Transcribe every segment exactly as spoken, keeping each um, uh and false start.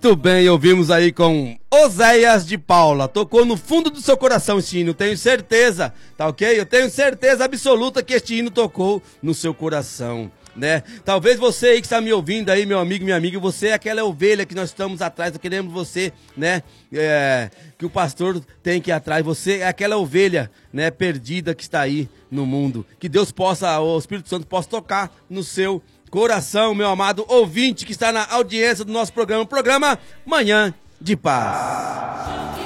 Muito bem, ouvimos aí com Oséias de Paula. Tocou no fundo do seu coração este hino, tenho certeza, tá ok? Eu tenho certeza absoluta que este hino tocou no seu coração, né? Talvez você aí que está me ouvindo aí, meu amigo, minha amiga, você é aquela ovelha que nós estamos atrás, nós queremos você, né? É, que o pastor tem que ir atrás, você é aquela ovelha, né, perdida que está aí no mundo. Que Deus possa, o Espírito Santo possa tocar no seu coração, meu amado ouvinte que está na audiência do nosso programa, o programa Manhã de Paz.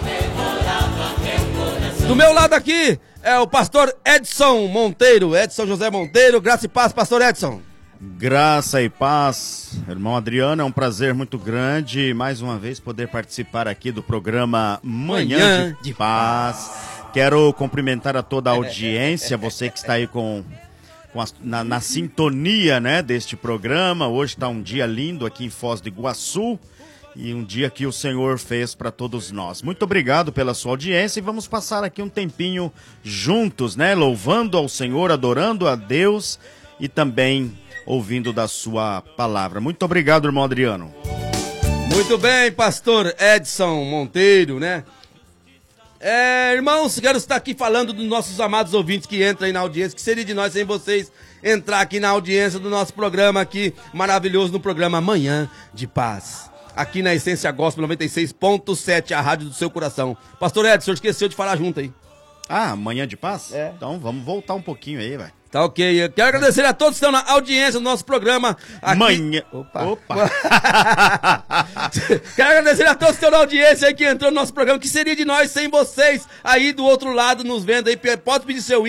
Do meu lado aqui é o pastor Edson Monteiro, Edson José Monteiro. Graça e paz, pastor Edson. Graça e paz, irmão Adriano, é um prazer muito grande mais uma vez poder participar aqui do programa Manhã, Manhã de, de Paz. paz. Quero cumprimentar a toda a audiência, você que está aí com, com a, na, na sintonia, né, deste programa. Hoje está um dia lindo aqui em Foz do Iguaçu e um dia que o Senhor fez para todos nós. Muito obrigado pela sua audiência e vamos passar aqui um tempinho juntos, né, louvando ao Senhor, adorando a Deus e também ouvindo da sua palavra. Muito obrigado, irmão Adriano. Muito bem, pastor Edson Monteiro, né? É, irmãos, quero estar aqui falando dos nossos amados ouvintes que entram aí na audiência, que seria de nós sem vocês entrar aqui na audiência do nosso programa aqui, maravilhoso, no programa Manhã de Paz. Aqui na Essência Gospel noventa e seis ponto sete, a rádio do seu coração. Pastor Edson, esqueceu de falar junto aí. Ah, Manhã de Paz? É. Então vamos voltar um pouquinho aí, vai. Tá ok, eu quero agradecer a todos que estão na audiência do nosso programa aqui. Manhã. Opa. Opa. Quero agradecer a todos que estão na audiência aí que entrou no nosso programa, que seria de nós sem vocês aí do outro lado nos vendo aí. Pode pedir seu